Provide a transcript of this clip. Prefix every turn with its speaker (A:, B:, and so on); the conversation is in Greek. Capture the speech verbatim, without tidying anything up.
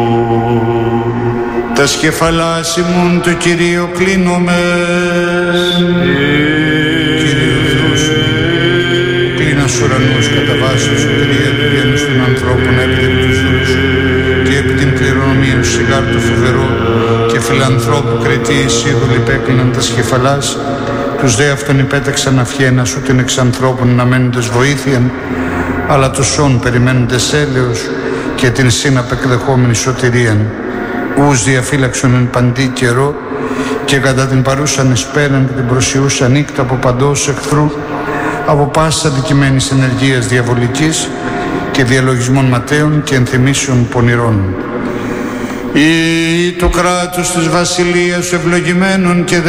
A: Τα σκεφαλάς ημών το Κυρίο κλείνομαι. Κύριε Θεός, κλείνας ουρανούς κατά βάση σωτηρία του γένους των ανθρώπων έπειτα επί τους δούλους σου και επί την κληρονομία σου σιγάρ το φοβερό και φιλανθρώπου κριτή εισίδου λιπέκλειναν τα σκεφαλάς, τους δε αυτον υπέταξαν αυχένας ούτεν εξ ανθρώπων να μένοντες βοήθειαν, αλλά τους όν περιμένοντες έλεος και την συναπεκδεχόμενη σωτηρίαν. Ους διαφύλαξον εν παντή καιρό και κατά την παρούσαν εσπέραν και την προσιούσα νύκτα από παντός εχθρού, από πάσης αντικειμένης ενεργείας διαβολικής και διαλογισμών ματέων και ενθυμίσεων πονηρών. Ή το κράτος της βασιλείας ευλογημένων και